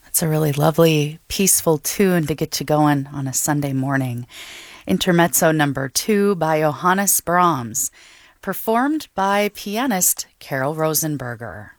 It's a really lovely, peaceful tune to get you going on a Sunday morning. Intermezzo number 2 by Johannes Brahms, performed by pianist Carol Rosenberger.